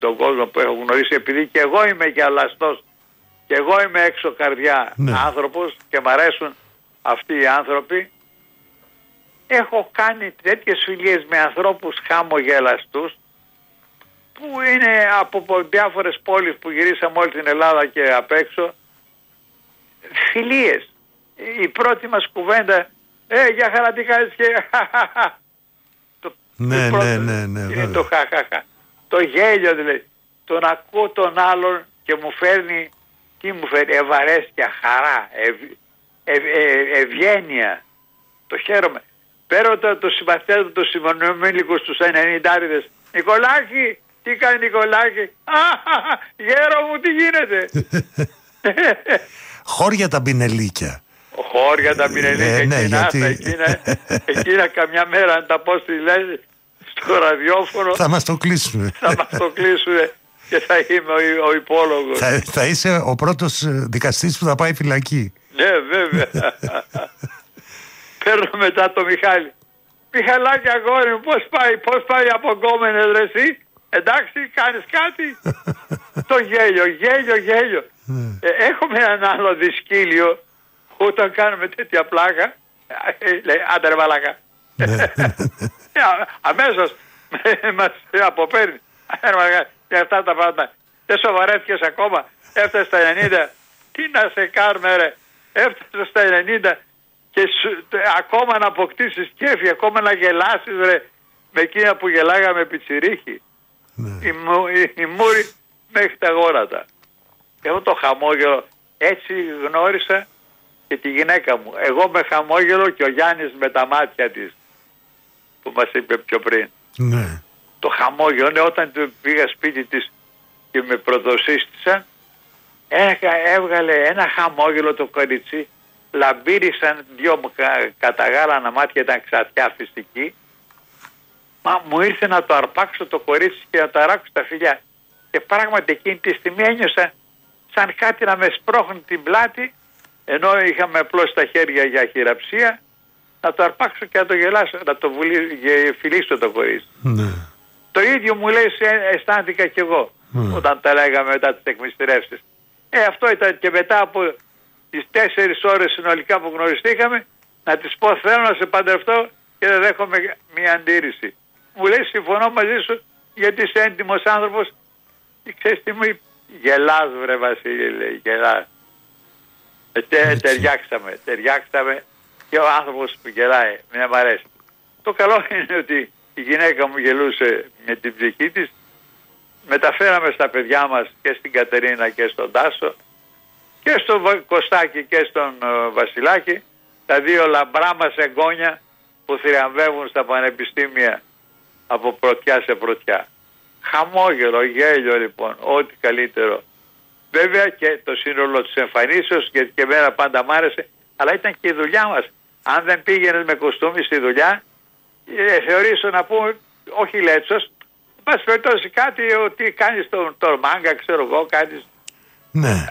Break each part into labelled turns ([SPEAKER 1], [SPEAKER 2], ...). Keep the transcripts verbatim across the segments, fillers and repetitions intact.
[SPEAKER 1] τον κόσμο που έχω γνωρίσει, επειδή και εγώ είμαι και αλαστός και εγώ είμαι έξω καρδιά ναι. άνθρωπος και μ' αρέσουν αυτοί οι άνθρωποι, έχω κάνει τέτοιες φιλίες με ανθρώπους χαμογελαστούς που είναι από διάφορες πόλεις που γυρίσαμε όλη την Ελλάδα και απ' έξω. Φιλίες. Η πρώτη μας κουβέντα, ε, για χαρά τι κάνεις και το,
[SPEAKER 2] ναι,
[SPEAKER 1] πρώτο,
[SPEAKER 2] ναι, ναι, ναι,
[SPEAKER 1] είναι το χαχαχα. Το γέλιο δηλαδή. Τον ακούω τον άλλον και μου φέρνει, τι μου φέρνει, ευαρέσκεια, χαρά, ευ, ευ, ευ, ευγένεια. Το χαίρομαι. Παίρνω το, το συμπαθητές μου, το συμμονομήλικους τους ενενηντάριδες. Νικολάκη, τι κάνει Νικολάκη? Γέρο μου, τι γίνεται?
[SPEAKER 2] Χώρια τα πινελίκια.
[SPEAKER 1] Χώρια τα πινελίκια, ε, ναι, εκείνα, γιατί... εκείνα, εκείνα καμιά μέρα αν τα πω στη λέξη στο ραδιόφωνο
[SPEAKER 2] θα μας το κλείσουμε.
[SPEAKER 1] Θα μας το κλείσουμε και θα είμαι ο, ο υπόλογος.
[SPEAKER 2] Θα, θα είσαι ο πρώτος δικαστής που θα πάει φυλακή.
[SPEAKER 1] Ναι, βέβαια. Παίρνω μετά το Μιχάλη. Μιχαλάκη αγόρι μου, πώς πάει, πώς πάει από γκόμενες ρε εσύ? Εντάξει, κάνεις κάτι? Το γέλιο, γέλιο, γέλιο. ε, Έχουμε έναν άλλο δυσκύλιο όταν κάνουμε τέτοια πλάκα. Λέει, άντε ρε μαλάκα. Αμέσως μας αποπαίρνει. Και αυτά τα πράγματα. Δεν σοβαρέθηκες ακόμα? Έφτασε στα ενενήντα. Τι να σε κάνουμε ρε? Έφτασε στα ενενήντα και σου, ακόμα να αποκτήσεις κέφι, ακόμα να γελάσεις ρε με εκείνα που γελάγαμε πιτσιρίχη. Ναι. Η, η, η μούρη μέχρι τα γόρατα. Εγώ το χαμόγελο έτσι γνώρισα και τη γυναίκα μου. Εγώ με χαμόγελο και ο Γιάννης με τα μάτια της που μας είπε πιο πριν.
[SPEAKER 2] Ναι.
[SPEAKER 1] Το χαμόγελο, ναι, όταν πήγα σπίτι της και με προδοσίστησαν, έβγαλε ένα χαμόγελο το κοριτσί, λαμπύρισαν δυο καταγάλανα μάτια, ήταν ξαφιά φυστική. Μα μου ήρθε να το αρπάξω το κορίτσι και να το αράξω τα φιλιά. Και πράγματι εκείνη τη στιγμή ένιωσα σαν κάτι να με σπρώχνει την πλάτη, ενώ είχαμε απλώς τα χέρια για χειραψία, να το αρπάξω και να το γελάσω, να το φιλήσω το κορίτσι. Ναι. Το ίδιο μου λέει, αισθάνθηκα κι εγώ ναι. όταν τα λέγαμε μετά τις εκμυστηρεύσεις. Ε, αυτό ήταν και μετά από τις τέσσερις ώρες συνολικά που γνωριστήκαμε, να της πω θέλω να σε παντρευτώ και δεν δέχομαι μια αντίρρηση. Μου λέει συμφωνώ μαζί σου γιατί είσαι έντιμος άνθρωπος. Και ξέρεις τι μου είπε? Γελάς βρε Βασίλη, λέει, γελάς. Ε, τε, ταιριάξαμε, ταιριάξαμε και ο άνθρωπος που γελάει, μια μ' αρέσει. Το καλό είναι ότι η γυναίκα μου γελούσε με την ψυχή της. Μεταφέραμε στα παιδιά μας και στην Κατερίνα και στον Τάσο και στον Κωστάκη και στον uh, Βασιλάκη, τα δύο λαμπρά μας εγγόνια που θριαμβεύουν στα πανεπιστήμια από πρωτιά σε πρωτιά. Χαμόγελο, γέλιο λοιπόν, ό,τι καλύτερο. Βέβαια και το σύνολο της εμφανίσεως, γιατί και εμένα πάντα μ' άρεσε, αλλά ήταν και η δουλειά μας. Αν δεν πήγαινες με κοστούμι στη δουλειά, ε, θεωρήσω να πούμε, όχι λέτσος, πας περιπτώσει κάτι ότι κάνεις τον το μάγκα, ξέρω εγώ, κάνεις...
[SPEAKER 2] Ναι.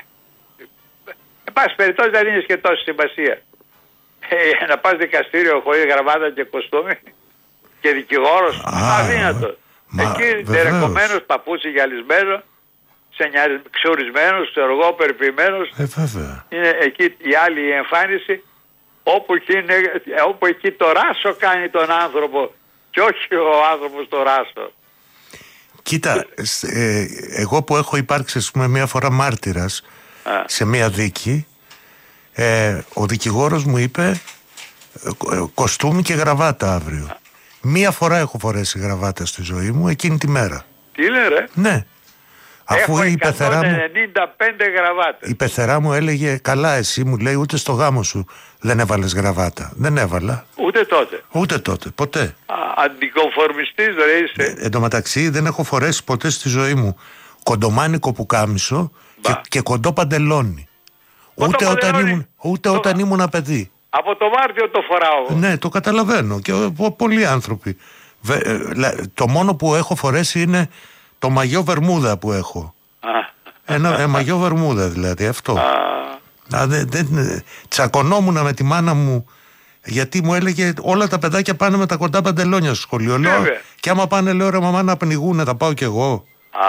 [SPEAKER 1] Εν πάση περιπτώσει δεν δίνεις και τόση σημασία. Ε, να πας δικαστήριο χωρίς γραβάτα και κοστούμι και δικηγόρος, αδύνατο. Εκεί τερεκωμένος, παπούτσι γυαλισμένο, ξεωρισμένος, ξέρω εγώ, περιποιημένος.
[SPEAKER 2] Ε, βέβαια.
[SPEAKER 1] Είναι εκεί η άλλη η εμφάνιση, όπου εκεί, είναι, όπου εκεί το ράσο κάνει τον άνθρωπο και όχι ο άνθρωπος το ράσο.
[SPEAKER 2] Κοίτα, ε, εγώ που έχω υπάρξει ας πούμε μία φορά μάρτυρας Α. σε μία δίκη, ε, ο δικηγόρος μου είπε ε, κοστούμι και γραβάτα αύριο. Α. Μία φορά έχω φορέσει γραβάτα στη ζωή μου εκείνη τη μέρα.
[SPEAKER 1] Τι λέει ρε?
[SPEAKER 2] Ναι. Αφού
[SPEAKER 1] έχω
[SPEAKER 2] η πεθερά μου,
[SPEAKER 1] εκατόν ενενήντα πέντε γραβάτες.
[SPEAKER 2] Η πεθερά μου έλεγε καλά εσύ, μου λέει, ούτε στο γάμο σου δεν έβαλες γραβάτα. Δεν έβαλα.
[SPEAKER 1] Ούτε τότε.
[SPEAKER 2] Ούτε τότε, ποτέ.
[SPEAKER 1] Αντικομφορμιστής δεν είσαι.
[SPEAKER 2] Ε, εν τω μεταξύ δεν έχω φορέσει ποτέ στη ζωή μου κοντομάνικο πουκάμισο και, και κοντό παντελόνι. Ούτε, όταν ήμουν, ούτε το... όταν ήμουν παιδί.
[SPEAKER 1] Από το Μάρτιο το φοράω.
[SPEAKER 2] Ναι, το καταλαβαίνω και πο, πολλοί άνθρωποι. Βε, ε, το μόνο που έχω φορέσει είναι το μαγιό βερμούδα που έχω. Α. Ένα ε, μαγιό βερμούδα δηλαδή, αυτό. Α. Α, δε, δε, τσακωνόμουν με τη μάνα μου γιατί μου έλεγε όλα τα παιδάκια πάνε με τα κοντά παντελόνια στο σχολείο. Λέω, και άμα πάνε λέω ρε μαμά να πνιγούνε, θα πάω κι εγώ.